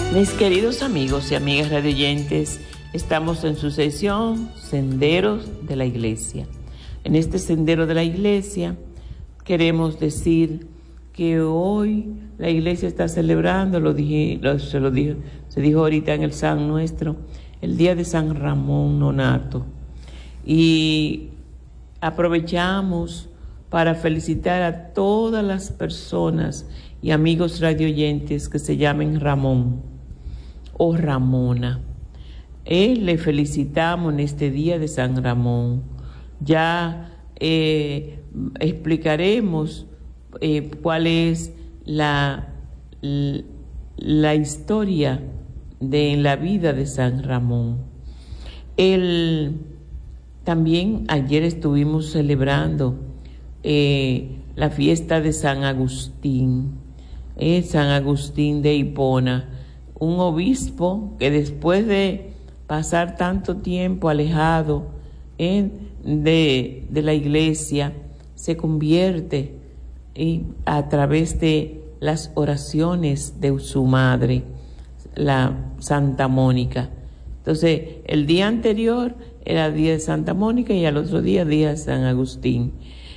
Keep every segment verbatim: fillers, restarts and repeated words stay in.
Mis queridos amigos y amigas radioyentes, estamos en su sesión Senderos de la Iglesia. En este Sendero de la Iglesia queremos decir que hoy la Iglesia está celebrando, lo dije, lo, se lo dijo, se dijo ahorita en el San Nuestro, el día de San Ramón Nonato. Y aprovechamos para felicitar a todas las personas y amigos radioyentes que se llamen Ramón o Ramona. Eh, le felicitamos en este día de San Ramón. Ya eh, explicaremos eh, cuál es la, la historia de la vida de San Ramón. El, también ayer estuvimos celebrando eh, la fiesta de San Agustín, eh, San Agustín de Hipona, un obispo que después de pasar tanto tiempo alejado eh, de, de la iglesia, se convierte eh, a través de las oraciones de su madre, la Santa Mónica. Entonces, el día anterior era el día de Santa Mónica y al otro día, día de San Agustín.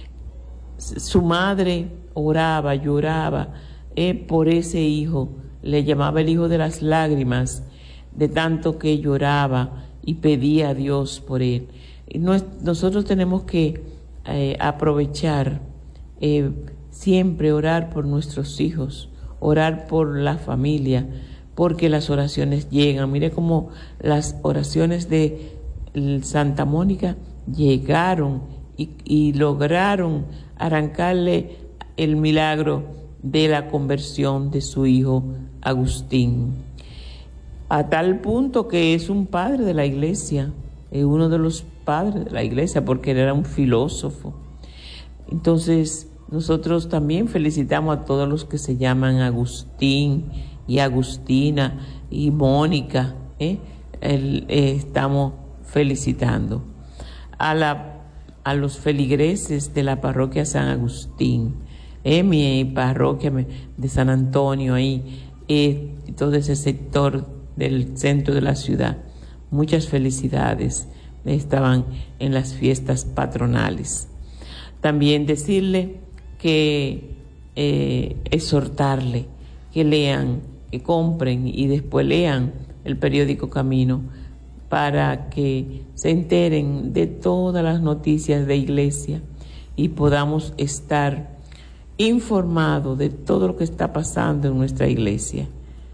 Su madre oraba, lloraba eh, por ese hijo, le llamaba el hijo de las lágrimas, de tanto que lloraba y pedía a Dios por él. Y nos, nosotros tenemos que eh, aprovechar, eh, siempre orar por nuestros hijos, orar por la familia, porque las oraciones llegan. Mire cómo las oraciones de Santa Mónica llegaron y, y lograron arrancarle el milagro de la conversión de su hijo Agustín, a tal punto que es un padre de la iglesia, es uno de los padres de la iglesia, porque él era un filósofo. Entonces nosotros también felicitamos a todos los que se llaman Agustín y Agustina y Mónica, ¿eh? El, eh, estamos felicitando a, la, a los feligreses de la parroquia San Agustín, eh, mi parroquia de San Antonio, ahí, eh, todo ese sector del centro de la ciudad. Muchas felicidades, estaban en las fiestas patronales. También decirle que eh, exhortarle que lean, que compren y después lean el periódico Camino para que se enteren de todas las noticias de iglesia y podamos estar informados de todo lo que está pasando en nuestra iglesia.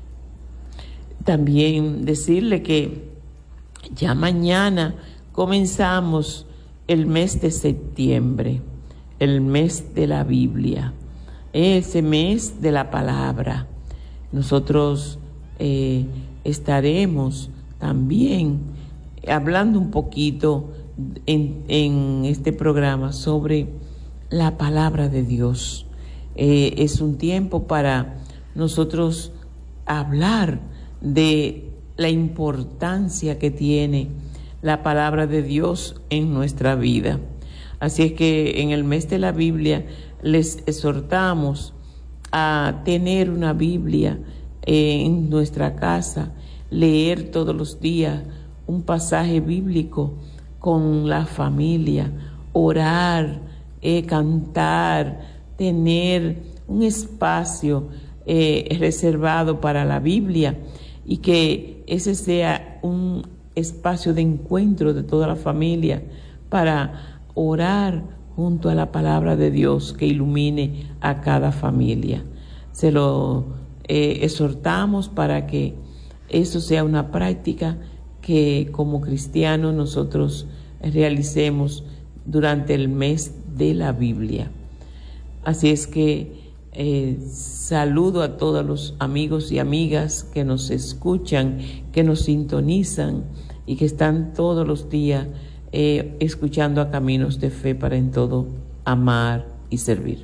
También decirle que ya mañana comenzamos el mes de septiembre, el mes de la Biblia, ese mes de la palabra. Nosotros eh, estaremos también hablando un poquito en, en este programa sobre la palabra de Dios. Eh, es un tiempo para nosotros hablar de la importancia que tiene la palabra de Dios en nuestra vida. Así es que en el mes de la Biblia les exhortamos a tener una Biblia en nuestra casa, leer todos los días un pasaje bíblico con la familia, orar, eh, cantar, tener un espacio eh, reservado para la Biblia y que ese sea un espacio de encuentro de toda la familia para orar junto a la palabra de Dios que ilumine a cada familia. Se lo eh, exhortamos para que eso sea una práctica que como cristianos nosotros realicemos durante el mes de la Biblia. Así es que eh, saludo a todos los amigos y amigas que nos escuchan, que nos sintonizan y que están todos los días eh, escuchando a Caminos de Fe para en todo amar y servir.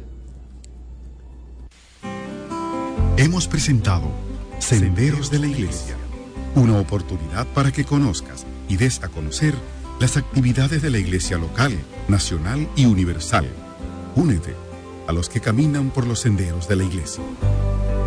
Hemos presentado Senderos de la Iglesia, una oportunidad para que conozcas y des a conocer las actividades de la Iglesia local, nacional y universal. Únete a los que caminan por los senderos de la Iglesia.